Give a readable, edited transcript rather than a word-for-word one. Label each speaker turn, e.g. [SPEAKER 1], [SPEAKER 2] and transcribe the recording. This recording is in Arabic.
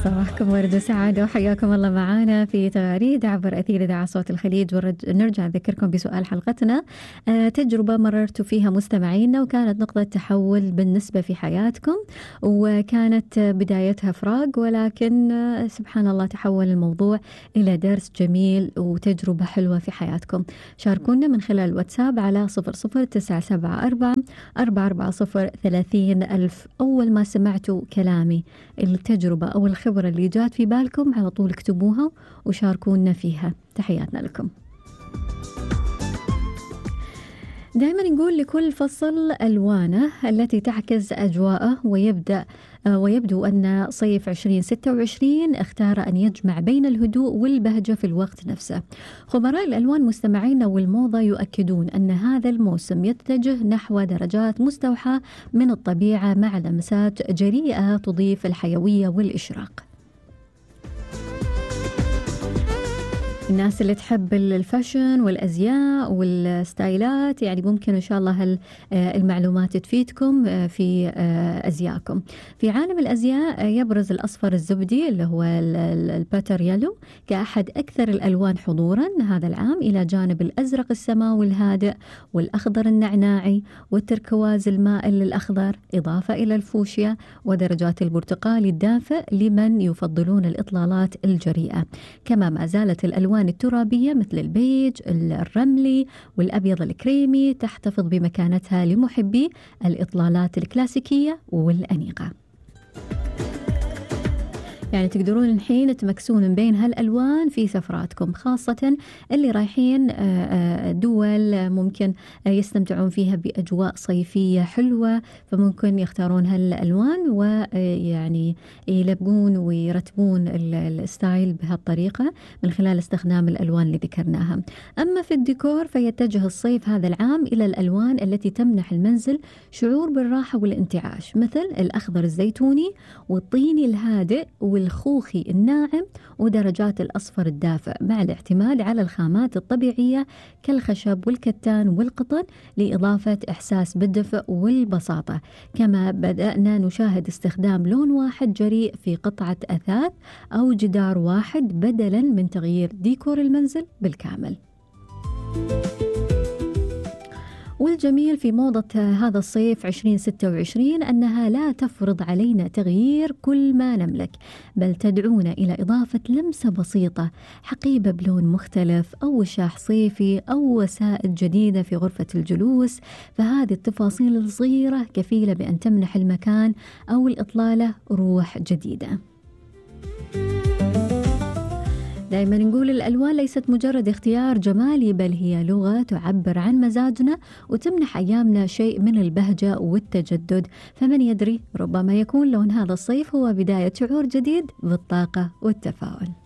[SPEAKER 1] صباحكم ورد وسعادة وحياكم الله معانا في تغاريد عبر أثير إذاعة صوت الخليج. نرجع نذكركم بسؤال حلقتنا. تجربة مررتوا فيها مستمعينا وكانت نقطة تحول بالنسبة في حياتكم، وكانت بدايتها فراق، ولكن سبحان الله تحول الموضوع إلى درس جميل وتجربة حلوة في حياتكم. شاركونا من خلال الواتساب على 00974 440 30,000. أول ما سمعتوا كلامي، التجربة أو الخبرة اللي جات في بالكم، على طول اكتبوها وشاركونا فيها. تحياتنا لكم. دائما نقول لكل فصل ألوانه التي تعكس أجواءه، ويبدو أن صيف 2026 اختار أن يجمع بين الهدوء والبهجة في الوقت نفسه. خبراء الألوان مستمعينا والموضة يؤكدون أن هذا الموسم يتجه نحو درجات مستوحاة من الطبيعة مع لمسات جريئة تضيف الحيوية والإشراق. الناس اللي تحب الفاشن والأزياء والستايلات، يعني ممكن إن شاء الله المعلومات تفيدكم في أزياءكم. في عالم الأزياء يبرز الأصفر الزبدي اللي هو الباتر يلو كأحد أكثر الألوان حضورا هذا العام، إلى جانب الأزرق السماوي الهادئ والأخضر النعناعي والتركواز المائل للأخضر، إضافة إلى الفوشيا ودرجات البرتقالي الدافئ لمن يفضلون الإطلالات الجريئة. كما ما زالت الألوان الترابية مثل البيج الرملي والأبيض الكريمي تحتفظ بمكانتها لمحبي الإطلالات الكلاسيكية والأنيقة. يعني تقدرون الحين تمكسون بين هالألوان في سفراتكم، خاصة اللي رايحين دول ممكن يستمتعون فيها بأجواء صيفية حلوة، فممكن يختارون هالألوان ويعني يلبقون ويرتبون الستايل بهالطريقة من خلال استخدام الألوان اللي ذكرناها. أما في الديكور فيتجه الصيف هذا العام إلى الألوان التي تمنح المنزل شعور بالراحة والانتعاش، مثل الأخضر الزيتوني والطيني الهادئ والخوخي الناعم ودرجات الأصفر الدافئ، مع الاعتماد على الخامات الطبيعية كالخشب والكتان والقطن لإضافة إحساس بالدفء والبساطة. كما بدأنا نشاهد استخدام لون واحد جريء في قطعة أثاث أو جدار واحد بدلا من تغيير ديكور المنزل بالكامل. والجميل في موضة هذا الصيف 2026 أنها لا تفرض علينا تغيير كل ما نملك، بل تدعونا إلى إضافة لمسة بسيطة، حقيبة بلون مختلف أو وشاح صيفي أو وسائد جديدة في غرفة الجلوس. فهذه التفاصيل الصغيرة كفيلة بأن تمنح المكان أو الإطلالة روح جديدة. دائما نقول الألوان ليست مجرد اختيار جمالي، بل هي لغة تعبر عن مزاجنا وتمنح أيامنا شيء من البهجة والتجدد. فمن يدري، ربما يكون لون هذا الصيف هو بداية شعور جديد بالطاقة والتفاؤل.